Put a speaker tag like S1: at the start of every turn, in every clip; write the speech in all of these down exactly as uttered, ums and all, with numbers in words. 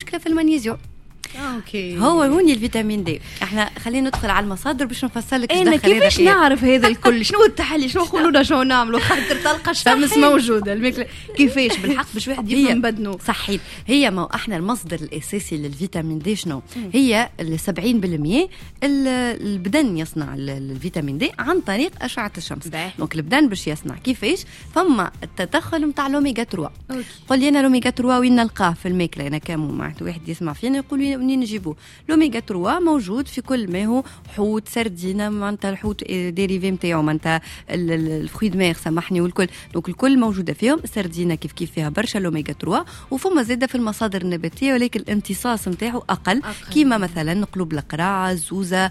S1: المشكله في المغنيسيوم.
S2: اوكي
S1: هو هوني الفيتامين دي. احنا خلينا ندخل على المصادر باش نفصل لك
S2: انا كيفاش نعرف هذا الكل. شنو التحلي شنو نقولوا شنو نعملوا خاطر تلقى الشمس موجوده الماكله كيفاش بالحق باش واحد يفهم بدنه
S1: صحيح. هي ما احنا المصدر الاساسي للفيتامين دي شنو هي سبعين بالمية البدن يصنع الفيتامين دي عن طريق اشعه الشمس. دونك البدن باش يصنع كيفاش فما التدخل نتاع الاوميغا ثلاثة. قول لي انا الاوميغا ثلاثة وين نلقاه في الماكله؟ انا كامو معناتها واحد يسمع فينا يقول لي منين نجيبوه؟ الاوميغا ثلاثة موجود في كل ما هو حوت سردينه معناتها الحوت ديريفي نتاعو معناتها الفروي دو مير سامحني والكل. دونك الكل موجوده فيهم. السردينه كيف كيف فيها برشا الاوميغا ثلاثة وفما زاده في المصادر النباتيه ولكن الامتصاص نتاعو اقل, أقل. كيما مثلا قلوب القراع الزوزه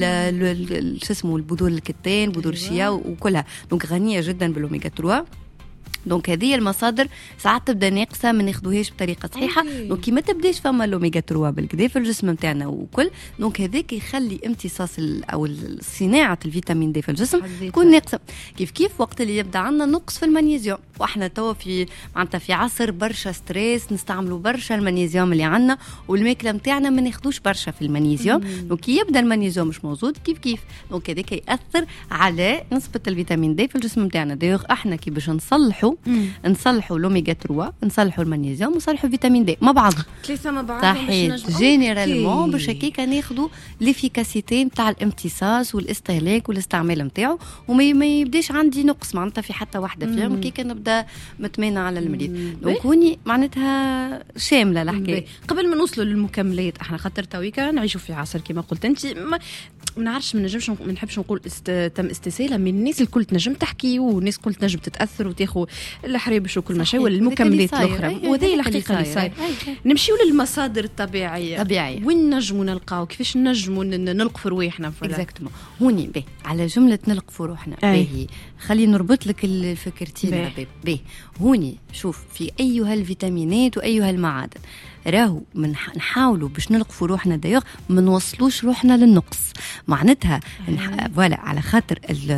S1: شو اسمه البذور الكتان بذور الشيا وكلها. دونك غنيه جدا بالاوميغا ثلاثة. دونك هذه المصادر ساعات تبدا ناقصه ما ناخذوهاش بطريقه صحيحه. دونك كي ما تبداش فما الاوميغا ثلاثة بالكدا في الجسم نتاعنا وكل. دونك هذاك يخلي امتصاص او صناعه الفيتامين دي في الجسم تكون ناقصه. كيف كيف وقت اللي يبدا عندنا نقص في المغنيسيوم واحنا توا في معناتها في عصر برشا ستريس نستعملوا برشا المغنيسيوم اللي عندنا والماكله نتاعنا ما ناخذوش برشا في المغنيسيوم. دونك كي يبدا المغنيسيوم مش موجود كيف كيف دونك هذاك ياثر على نسبه الفيتامين دي في الجسم نتاعنا. دايوغ احنا كي باش نصلحوا نصلحوا الاوميغا ثلاثة نصلحوا المغنيسيوم ونصلحوا الفيتامين دي مع بعض
S2: ثلاثه مع بعض
S1: صحيح جينيرالمون باش هكاك ناخذوا ليفيكاسيتي نتاع الامتصاص والاستهلاك والاستعمال نتاعو وما يبداش عندي نقص معناتها في حتى واحده فيهم هكاك نبدا متمانه على المريض. دونك هوني معناتها شامله الحكايه.
S2: قبل ما نوصلوا للمكملات احنا خاطر تويكا نعيشوا في عصر كما قلت انت ما نعرفش ما نجمش ما نحبش نقول است... تم استسهالها من الناس الكل تنجم تحكي والناس الكل تنجم تتاثر وتاخذ الحريبش وكل ما شيء والمكملات الاخرى وهذه الحقيقه اللي صاير. نمشيو للمصادر الطبيعيه
S1: طبيعيه
S2: وين نجموا نلقاو كيفاش نجموا نلقفوا رواحنا
S1: اكزاكتومون. هوني به على جمله نلقفوا روحنا باهي خلينا نربط لك الفكرتين هذي به. هوني شوف في ايها الفيتامينات وايها المعادن راهو من نحاولوا باش نلقفوا روحنا دايوغ ما نوصلوش روحنا للنقص معناتها فوالا على خاطر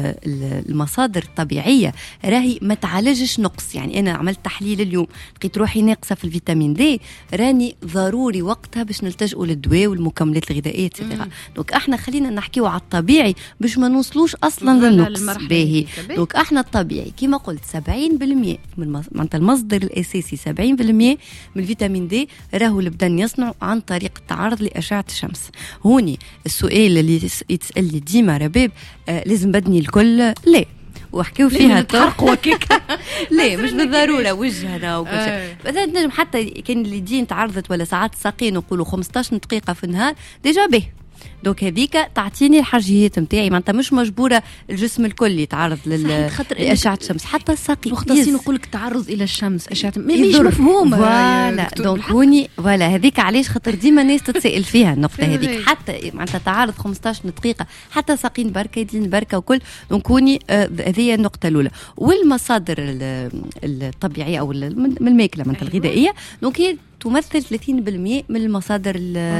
S1: المصادر الطبيعيه راهي ما تعالجش نقص. يعني انا عملت تحليل اليوم لقيت روحي ناقصه في الفيتامين دي راني ضروري وقتها باش نلتجئوا للدواء والمكملات الغذائيه تيتيرا. دونك احنا خلينا نحكيوا على الطبيعي باش ما نوصلوش اصلا للنقص باهي. دونك احنا الطبيعي كما قلت سبعين بالمية من معناتها المصدر الاساسي سبعين بالمية من الفيتامين دي راهو البدن يصنع عن طريق التعرض لأشعة الشمس. هوني السؤال اللي يتسأل لي ديما رباب آه لازم بدني الكل لا وحكيو فيها
S2: تحرقوا كيك
S1: لا مش بالضروره وجهنا وكل شيء. مثلا نجم حتى كان اللي دين تعرضت ولا ساعات ساقين نقولوا خمسطاش دقيقه في النهار ديجا به. دوك هذيك تعطيني الحاجيات نتاعي معناتها مش مجبوره الجسم الكل يتعرض لاشعه الشمس حتى الساقي
S2: مختصين نقول لك تعرض الى الشمس اشعه مش مفهوم
S1: فوالا. دونك هوني فوالا هذيك علاش خاطر ديما الناس تتسائل فيها النقطه هذيك حتى معناتها تعرض خمسطاش دقيقه حتى ساقين بركه يدين بركه وكل. دونك هوني هذه النقطه الاولى. والمصادر الطبيعيه او من الماكله معناتها الغذائيه دونك هي تمثل ثلاثين بالمية من المصادر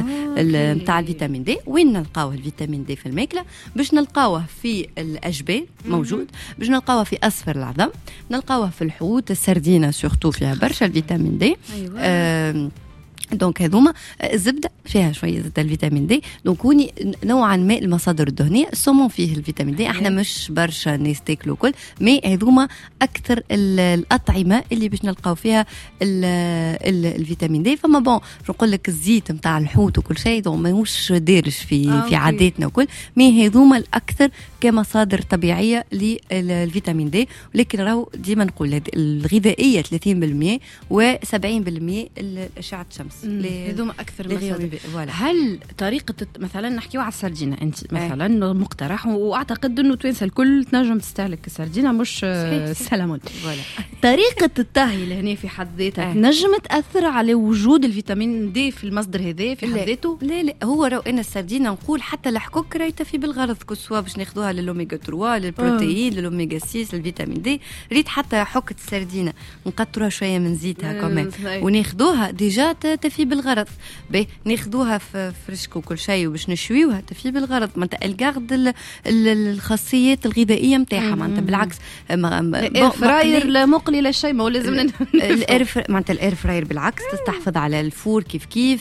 S1: نتاع الفيتامين دي. وين نلقاوه الفيتامين دي في الماكله؟ باش نلقاوه في الأجبان موجود باش نلقاوه في أسفل العظام نلقاوه في الحوت السردينه سورتو فيها برشا الفيتامين دي. أيوة. آه دونك هذوما الزبده فيها شويه زبده الفيتامين دي. دونك هوني نوعا ما المصادر الدهنيه السومون فيه الفيتامين دي. احنا مش برشا ناس تاكلوا كل مي هذوما اكثر الاطعمه اللي باش نلقاو فيها ال ال الفيتامين دي. فما بون نقول لك الزيت نتاع الحوت وكل شيء دونك ماهوش دارج في آه في عاداتنا وكل مي هذوما الاكثر كمصادر طبيعيه للفيتامين دي. ولكن راهو ديما نقول الغذائيه ثلاثين بالمية وسبعين بالمية الاشعه الشمس
S2: هذوما اكثر مصادر. هل طريقه مثلا نحكيو على السردينه انت مثلا اه. مقترح واعتقد انه توانسه الكل تنجم تستهلك السردينه مش السلمون. طريقه الطهي لهنا في حد ذاتها اه. نجم تاثر على وجود الفيتامين دي في المصدر هذا في حد ذاته؟
S1: لا لا هو راه انا السردينه نقول حتى الحكوك راهي تفي بالغرض كل سوا باش ناخذوها للأوميغا ثلاثة للبروتين اه. للأوميغا ستة للفيتامين دي. ريت حتى حكه السردينه نقطرها شويه من زيتها كمان وناخذوها ديجا تفي بالغرض باهي ناخذوها في فرشك وكل شيء وباش نشويوها تفي بالغرض معناتها الكارد الخاصيات الغذائيه نتاعها معناتها بالعكس
S2: الاير فراير لا مقلي لا شيء ما هو لازم
S1: الاير معناتها الاير فراير بالعكس تستحفظ على الفور كيف كيف